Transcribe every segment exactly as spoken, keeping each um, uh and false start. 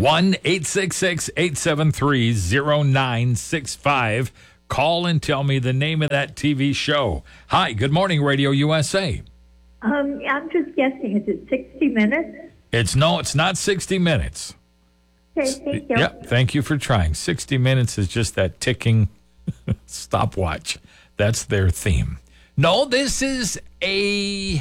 one eight six six, eight seven three, zero nine six five. Call and tell me the name of that T V show. Hi, good morning, Radio U S A. Um, I'm just guessing. Is it sixty minutes? It's no, it's not sixty minutes. Okay, thank you. Yep, thank you for trying. sixty minutes is just that ticking stopwatch. That's their theme. No, this is a,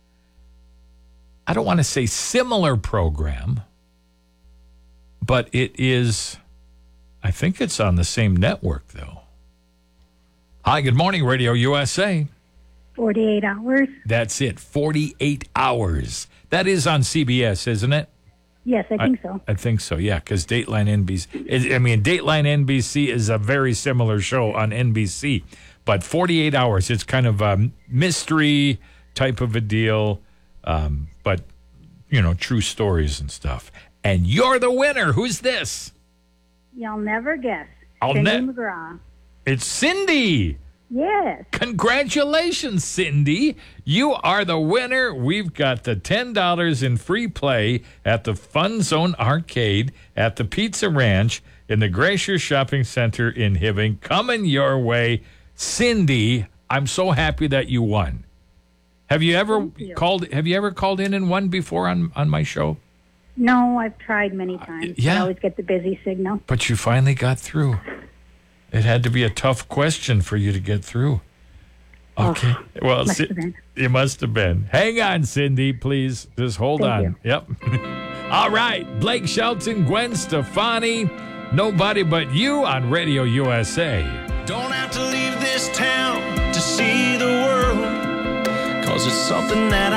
I don't want to say similar program, but it is, I think it's on the same network, though. Hi, good morning, Radio U S A. forty-eight hours? That's it, forty-eight hours. That is on C B S, isn't it? Yes, I think I, so. I think so, yeah, because Dateline N B C, is, I mean, Dateline N B C is a very similar show on N B C, but forty-eight hours, it's kind of a mystery type of a deal, um, but, you know, true stories and stuff. And you're the winner. Who's this? You'll never guess. I'll Cindy ne- McGraw. It's Cindy. Yes. Congratulations, Cindy. You are the winner. We've got the ten dollars in free play at the Fun Zone Arcade at the Pizza Ranch in the Glacier Shopping Center in Hibbing. Coming your way. Cindy, I'm so happy that you won. Have you ever you. called have you ever called in and won before on, on my show? No, I've tried many times. yeah. I always get the busy signal. But you finally got through. It had to be a tough question for you to get through. Okay. Oh, well, must C- have been. it must have been. Hang on, Cindy, please. Just hold Thank on. you. Yep. All right. Blake Shelton, Gwen Stefani, Nobody But You on Radio U S A. Don't have to leave this town to see the world, 'cause it's something that